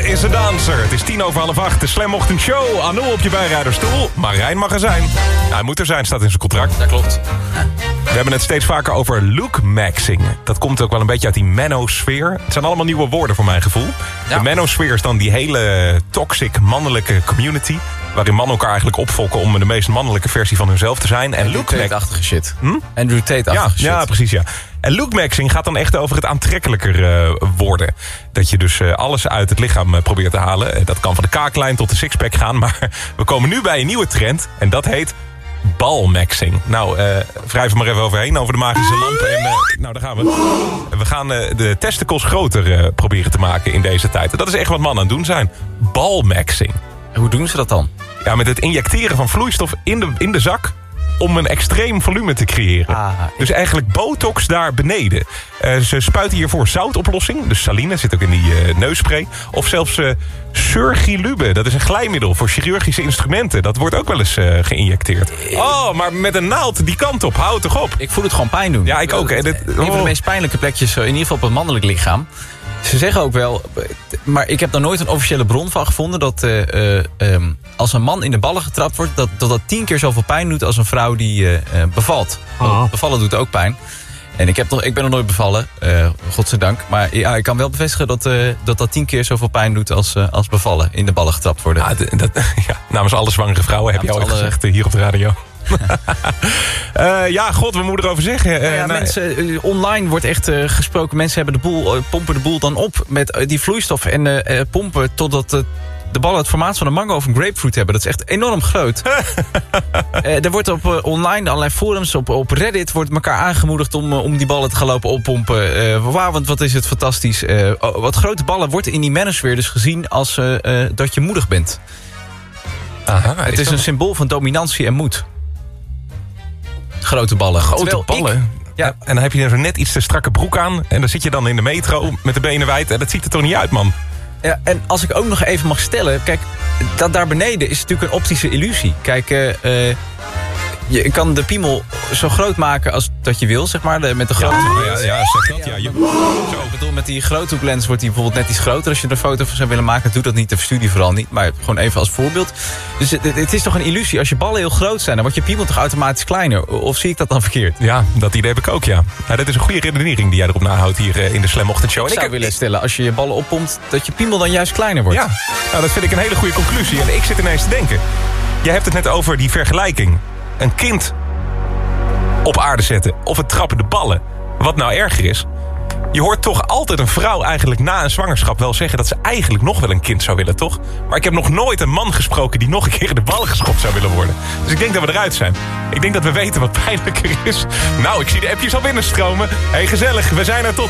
is a dancer. Het is 7:10, de Slam Ochtendshow. Anouk op je bijrijderstoel. Marijn Magazijn. Nou, hij moet er zijn, staat in zijn contract. Dat klopt. We hebben het steeds vaker over look-maxing. Dat komt ook wel een beetje uit die manosfeer. Het zijn allemaal nieuwe woorden voor mijn gevoel. Ja. De manosfeer is dan die hele toxic mannelijke community, waarin mannen elkaar eigenlijk opfokken om de meest mannelijke versie van hunzelf te zijn. En Andrew Tate-achtige shit. Andrew Tate-achtige shit. Ja, precies, ja. En lookmaxing gaat dan echt over het aantrekkelijker worden. Dat je dus alles uit het lichaam probeert te halen. Dat kan van de kaaklijn tot de sixpack gaan. Maar we komen nu bij een nieuwe trend. En dat heet balmaxing. Nou, wrijf er maar even overheen, over de magische lampen. En nou, daar gaan we. We gaan de testicles groter proberen te maken in deze tijd. En dat is echt wat mannen aan het doen zijn. Balmaxing. En hoe doen ze dat dan? Ja, met het injecteren van vloeistof in de zak om een extreem volume te creëren. Dus eigenlijk botox daar beneden. Ze spuiten hiervoor zoutoplossing. Dus saline zit ook in die neusspray. Of zelfs surgilube. Dat is een glijmiddel voor chirurgische instrumenten. Dat wordt ook wel eens geïnjecteerd. Oh, maar met een naald die kant op. Hou het toch op. Ik voel het gewoon pijn doen. Ja, ik ook. Een van de meest pijnlijke plekjes, in ieder geval op het mannelijk lichaam. Ze zeggen ook wel, maar ik heb daar nooit een officiële bron van gevonden, dat als een man in de ballen getrapt wordt, dat 10 keer zoveel pijn doet als een vrouw die bevalt. Bevallen doet ook pijn. En ik ben nog nooit bevallen, godzijdank. Maar ja, ik kan wel bevestigen dat 10 keer zoveel pijn doet als bevallen, in de ballen getrapt worden. Ja, namens alle zwangere vrouwen heb je al gezegd hier op de radio. Ja, god, wat moet erover zeggen? Mensen, online wordt echt gesproken. Mensen hebben pompen de boel dan op met die vloeistof en pompen totdat de ballen het formaat van een mango of een grapefruit hebben. Dat is echt enorm groot. Er wordt op online, allerlei forums, op Reddit wordt elkaar aangemoedigd om die ballen te gaan lopen oppompen. Want wat is het fantastisch. Wat grote ballen wordt in die manosphere dus gezien als dat je moedig bent. Aha, het is een symbool van dominantie en moed. Grote ballen. Grote ballen? Ja. En dan heb je er net iets te strakke broek aan. En dan zit je dan in de metro met de benen wijd. En dat ziet er toch niet uit, man? Ja, en als ik ook nog even mag stellen. Kijk, dat daar beneden is natuurlijk een optische illusie. Kijk, je kan de piemel zo groot maken als dat je wil, zeg maar. Met de grote ja, zeg dat. Ja, zo, ik bedoel, met die groothoeklens wordt die bijvoorbeeld net iets groter. Als je er een foto van zou willen maken, doe dat niet. De verstudie vooral niet, maar gewoon even als voorbeeld. Dus het is toch een illusie. Als je ballen heel groot zijn, dan wordt je piemel toch automatisch kleiner. Of zie ik dat dan verkeerd? Ja, dat idee heb ik ook, ja. Nou, dat is een goede redenering die jij erop nahoudt hier in de Slam Ochtendshow. Ik zou willen stellen, als je je ballen oppompt, dat je piemel dan juist kleiner wordt. Ja, nou, dat vind ik een hele goede conclusie. En ik zit ineens te denken. Jij hebt het net over die vergelijking. Een kind op aarde zetten of het trappende ballen. Wat nou erger is, je hoort toch altijd een vrouw eigenlijk na een zwangerschap wel zeggen dat ze eigenlijk nog wel een kind zou willen, toch? Maar ik heb nog nooit een man gesproken die nog een keer in de ballen geschopt zou willen worden. Dus ik denk dat we eruit zijn. Ik denk dat we weten wat pijnlijker is. Nou, ik zie de appjes al binnenstromen. Hey, gezellig, we zijn er tot